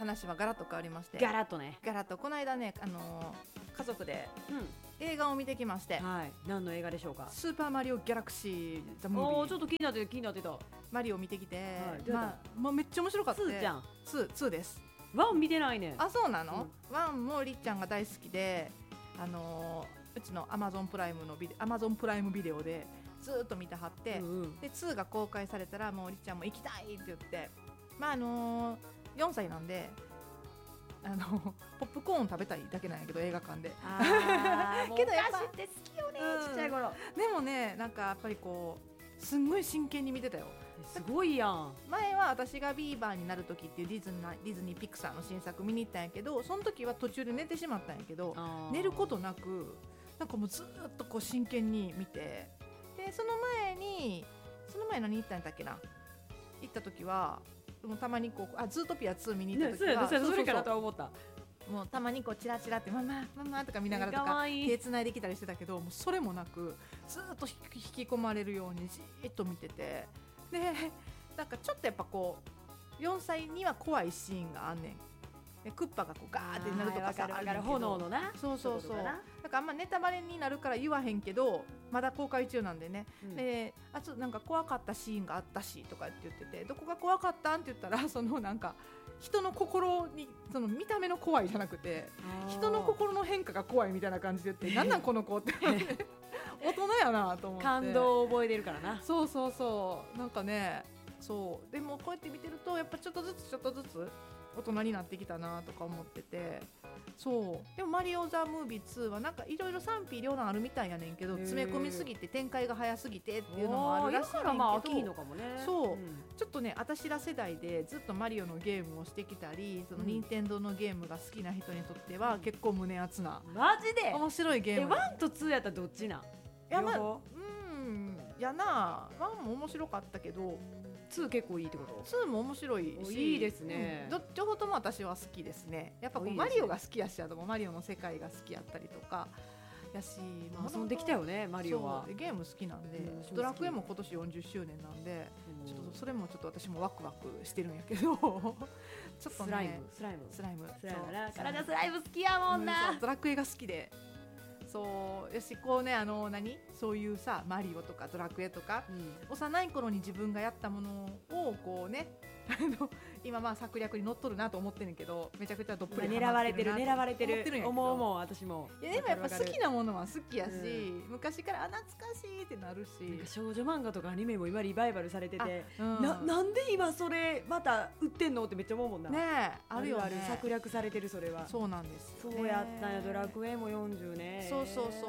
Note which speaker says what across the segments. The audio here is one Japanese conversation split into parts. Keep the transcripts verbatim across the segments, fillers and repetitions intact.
Speaker 1: 話はガラッと変わりまして、
Speaker 2: ガラッとね、
Speaker 1: ガラッとこの間ね、あのー、家族で
Speaker 2: うん
Speaker 1: 映画を見てきまして、
Speaker 2: はい、何の映画でしょうか。
Speaker 1: スーパーマリオギャラクシーザムービー、
Speaker 2: おー、ちょっと気になってた気になってた。
Speaker 1: マリオ見てきて、
Speaker 2: はいどうや
Speaker 1: まあ、まあめっちゃ面白かった。
Speaker 2: ツーじゃん。
Speaker 1: ツー、ツーです。
Speaker 2: ワン見てないね。
Speaker 1: あ、そうなの、ワンもりっちゃんが大好きで、あのー、うちのアマゾンプライムのビデアマゾンプライムビデオでずーっと見てはって、
Speaker 2: うんうん、
Speaker 1: でツーが公開されたらもうりっちゃんも行きたいって言って、まああのー、よんさいなんであのポップコーン食べたいだけなんやけど映画館で。
Speaker 2: あ
Speaker 1: けどやっぱ
Speaker 2: お菓子って好きよね、
Speaker 1: うん
Speaker 2: ちっちゃい頃。
Speaker 1: でもね、なんかやっぱりこうすんごい真剣に見てたよ。
Speaker 2: すごいやん。
Speaker 1: 前は私がビーバーになる時っていうディズニーディズニーピクサーの新作見に行ったんやけど、その時は途中で寝てしまったんやけど、寝ることなくなんかもうずっとこう真剣に見て、でその前にその前何行ったんだっけな、行った時はもうたまにこうあズートピアツー見に行った時は、
Speaker 2: ね、そうやそれからと思った。
Speaker 1: もうたまにこうチラチラってママママとか見ながらとか手つないできたりしてたけど、もうそれもなくずっと引き込まれるようにじーっと見てて、でなんかちょっとやっぱこうよんさいには怖いシーンがあんねん。でクッパがこうガーってなるとかさ、
Speaker 2: ある炎のな、
Speaker 1: そうそうそう、なんかあんまネタバレになるから言わへんけど、まだ公開中なんでね、うん、であとなんか怖かったシーンがあったしとかって言ってて、どこが怖かったんって言ったら、そのなんか人の心に、その見た目の怖いじゃなくて人の心の変化が怖いみたいな感じで言って、なんなんこの子って大人やなと思って、
Speaker 2: 感動を覚えてるからな。
Speaker 1: そうそうそう、なんかね、そうでもこうやって見てるとやっぱちょっとずつちょっとずつ大人になってきたなとか思ってて、そうでもマリオザムービーツーはなんかいろいろ賛否両論あるみたいやねんけど、詰め込みすぎて展開が早すぎてっていうのもあるらしいねんけど、
Speaker 2: まあ飽きんのかもね。
Speaker 1: そう、うん、
Speaker 2: ち
Speaker 1: ちょっとね私ら世代でずっとマリオのゲームをしてきたり、その任天堂のゲームが好きな人にとっては結構胸熱な、
Speaker 2: マジで
Speaker 1: 面白いゲーム。
Speaker 2: えワンとツーやったらどっちなん？い
Speaker 1: や、まあ、うんやな、ワンも面白かったけど
Speaker 2: ツー結構いいってこと？
Speaker 1: ツーも面白いし、
Speaker 2: いいですね、
Speaker 1: うん、両方とも私は好きですね。やっぱこうマリオが好きやし、あとマリオの世界が好きやったりとかやし、
Speaker 2: まあ、遊んできたよねマリオは。
Speaker 1: ゲーム好きなんで、
Speaker 2: うん、
Speaker 1: ドラクエも今年よんじゅっしゅうねんなんで、うん、ちょっとそれもちょっと私もワクワクしてるんやけどちょっとね、
Speaker 2: スライムスライム
Speaker 1: スライム
Speaker 2: スライムな、体スライム好きやもんな、
Speaker 1: うん、ドラクエが好きで、そうよし、こうね、あの何そういうさマリオとかドラクエとか、うん、幼い頃に自分がやったものをこうねあの今まあ策略にのっとるなと思ってるけど、めちゃくちゃどっぷり
Speaker 2: 狙われてる狙われてる
Speaker 1: てる
Speaker 2: 思うもん私も。
Speaker 1: いやでもやっぱ好きなものは好きやし、うん、昔からあ懐かしいってなるし、
Speaker 2: なんか少女漫画とかアニメも今リバイバルされてて、
Speaker 1: うん、
Speaker 2: な, なんで今それまた売ってんのってめっちゃ思うもんな。
Speaker 1: ねえ、あるよね、
Speaker 2: あるある策略されてる。それは
Speaker 1: そうなんですよ、ね、
Speaker 2: そうやったんや。ドラクエもよんじゅうね。
Speaker 1: そうそうそう、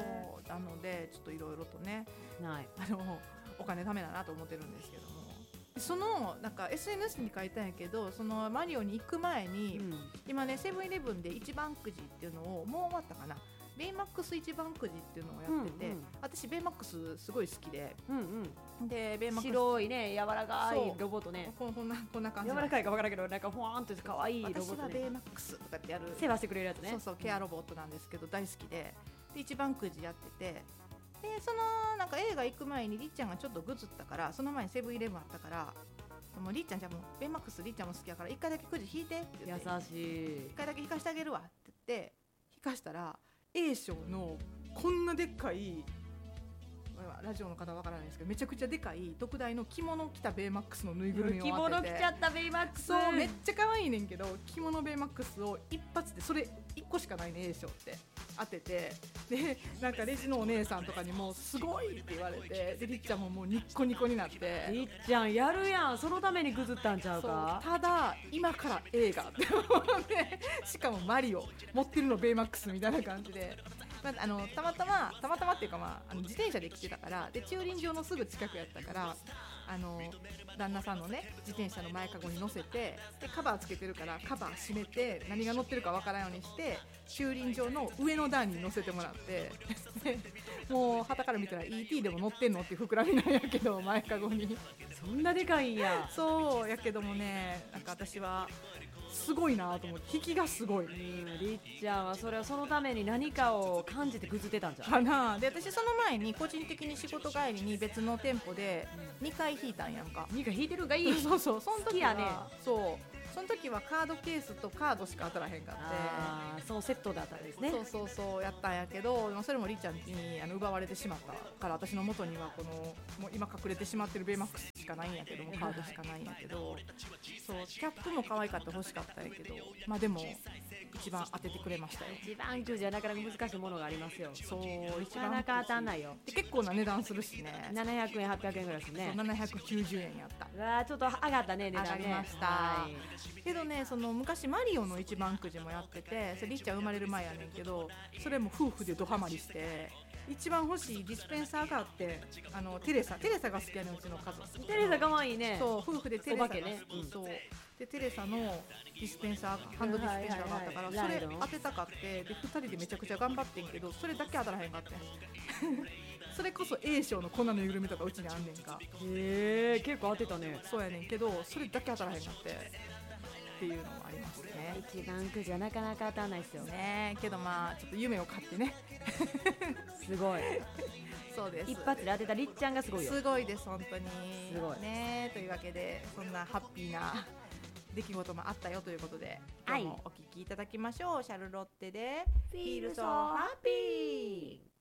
Speaker 1: なのでちょっといろいろとね、
Speaker 2: ない
Speaker 1: あのお金ためだなと思ってるんですけども、そのなんか エスエヌエス に書いたんやけど、そのマリオに行く前に、うん、今ねセブンイレブンで一番くじっていうのをもう終わったかな、ベイマックス一番くじっていうのをやってて、うんうん、私ベイマックスすごい好きで、うんうん、でベイマックス
Speaker 2: 白いね柔らかいロボットね、
Speaker 1: こんなこんな感じ、
Speaker 2: 柔らかいか分からんけどなんかふわーんと可愛いロボット、ね、
Speaker 1: 私はベイマックスとかってやる
Speaker 2: 世話してくれるやつね。
Speaker 1: そうそう、ケアロボットなんですけど大好きで、で一番くじやってて、でそのなんか映画行く前にりっちゃんがちょっとぐずったから、その前にセブンイレブンあったから、もうりっちゃんじゃもうベイマックスりっちゃんも好きやから一回だけくじ引いてって言って、
Speaker 2: 優しい、
Speaker 1: 一回だけ引かしてあげるわって言って引かしたら A 賞のこんなでっかい、ラジオの方はわからないですけどめちゃくちゃでかい特大の着物着たベイマックスのぬいぐるみを当てて、
Speaker 2: 着物着ちゃったベイマックス、
Speaker 1: そうめっちゃ可愛いねんけど、着物ベイマックスを一発でそれいっこしかないね A 賞って当てて、でなんかレジのお姉さんとかにもすごいって言われて、でりっちゃんももうニッコニコになって、
Speaker 2: りっちゃんやるやん、そのためにぐずったんちゃうか。
Speaker 1: ただ今から映画って思ってしかもマリオ持ってるのベイマックスみたいな感じで、まあ、あのたまたまたまたまっていうか、まあ、あの自転車で来てたから、で駐輪場のすぐ近くやったから、あの旦那さんのね自転車の前かごに乗せて、でカバーつけてるからカバー閉めて何が乗ってるかわからんようにして駐輪場の上の段に乗せてもらってもう旗から見たら イーティー でも乗ってんのって膨らみなんやけど、前かごに
Speaker 2: そんなでかいんや。
Speaker 1: そうやけどもね、なんか私はすごいなと思って、引きがすごい。
Speaker 2: りっちゃんはそれはそのために何かを感じてぐずってたんじゃん
Speaker 1: かな。で私その前に個人的に仕事帰りに別の店舗でにかい引いたんやんか。
Speaker 2: にかい引いてるんかいい
Speaker 1: そうそう、その時は
Speaker 2: 好きやね。
Speaker 1: そうその時はカードケースとカードしか当たらへんかって、
Speaker 2: あーそのセットだったんですね。
Speaker 1: そうそうそうやったんやけど、でもそれもりっちゃんにあの奪われてしまったから、私の元にはこのもう今隠れてしまってるベイマックスしかないんやけども、カードしかないんやけど、そうキャップも可愛かった欲しかったんやけど、まあでも一番当ててくれましたよ。
Speaker 2: 一番くじはなかなか難しいものがありますよ。
Speaker 1: そう一番
Speaker 2: なかなか当たんないよ。
Speaker 1: で結構な値段するしね、
Speaker 2: ななひゃくえんはっぴゃくえんぐらいですね。
Speaker 1: ななひゃくきゅうじゅうえんやった。
Speaker 2: うわーちょっと上がったね、値段ね。
Speaker 1: 上がりました、
Speaker 2: はい、
Speaker 1: けどね、その昔マリオの一番くじもやってて、それりっちゃん生まれる前やねんけど、それも夫婦でドハマりして、一番欲しいディスペンサーがあって、あのテレサテレサが好きやねん、うちの家族。
Speaker 2: テレサかわいいね。
Speaker 1: そう夫婦でテレサが
Speaker 2: お化けね、うん、
Speaker 1: そうでテレサのディスペンサーハンドディスペンサーがあったから、
Speaker 2: はいはいはい、
Speaker 1: それ当てたかって、でふたりでめちゃくちゃ頑張ってんけど、それだけ当たらへんかってんそれこそ A 賞の粉の緩みとかうちにあんねんか。
Speaker 2: へえ、結構当てたね。
Speaker 1: そうやねんけど、それだけ当たらへんかってっていうのもありますね。
Speaker 2: 一番くじはなかなか当たらないですよ
Speaker 1: ね。けどまあちょっと夢を買ってね
Speaker 2: すごい
Speaker 1: そうです、
Speaker 2: 一発で当てたりっちゃんがすごいよ。
Speaker 1: すごいです本当に
Speaker 2: すごい
Speaker 1: ね。というわけでそんなハッピーな出来事もあったよということで、今日もお聞きいただきましょう。シャルロッテで Feel so happy